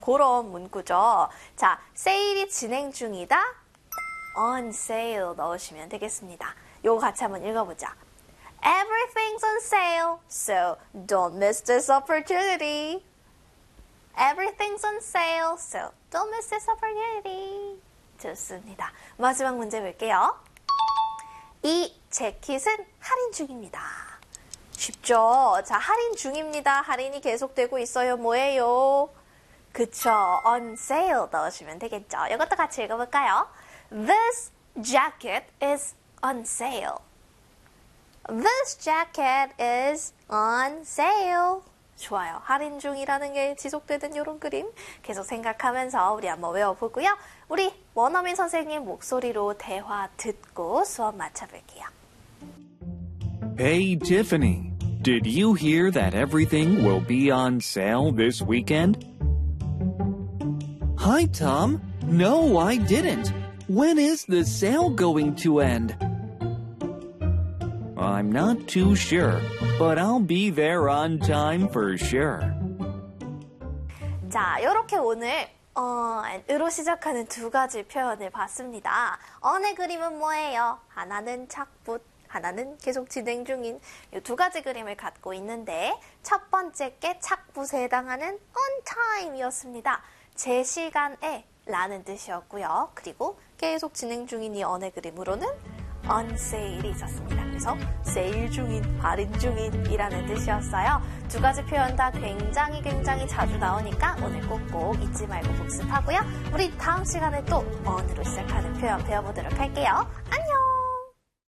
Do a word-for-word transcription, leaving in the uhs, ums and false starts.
그런 문구죠. 자, 세일이 진행 중이다. on sale 넣으시면 되겠습니다. 요거 같이 한번 읽어보자. Everything's on sale, so don't miss this opportunity. Everything's on sale, so don't miss this opportunity. 좋습니다. 마지막 문제 볼게요. 이 재킷은 할인 중입니다. 쉽죠? 자, 할인 중입니다. 할인이 계속되고 있어요. 뭐예요? 그쵸. on sale 넣으시면 되겠죠. 이것도 같이 읽어볼까요? This jacket is on sale. This jacket is on sale. 좋아요. 할인 중이라는 게 지속되는 이런 그림 계속 생각하면서 우리 한번 외워보고요. 우리 원어민 선생님 목소리로 대화 듣고 수업 마쳐볼게요. Hey, Tiffany. Did you hear that everything will be on sale this weekend? Hi, Tom. No, I didn't. When is the sale going to end? I'm not too sure, but I'll be there on time for sure. 자, 이렇게 오늘 어, 으로 시작하는 두 가지 표현을 봤습니다. on의 그림은 뭐예요? 하나는 착붙, 하나는 계속 진행 중인 이 두 가지 그림을 갖고 있는데 첫 번째 게 착붙에 해당하는 on time이었습니다. 제 시간에 라는 뜻이었고요. 그리고 계속 진행 중인 이 on의 그림으로는 on sale이 있었습니다. 그래서 세일 중인, 할인 중인이라는 뜻이었어요. 두 가지 표현 다 굉장히 굉장히 자주 나오니까 오늘 꼭꼭 잊지 말고 복습하고요. 우리 다음 시간에 또 on으로 시작하는 표현 배워보도록 할게요. 안녕!